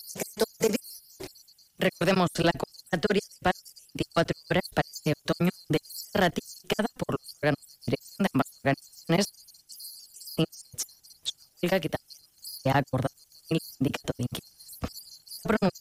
Recordemos la convocatoria de 24 horas para este otoño de ratificada por los órganos de dirección de ambas organizaciones, que también se ha acordado en el sindicato de inquilinos.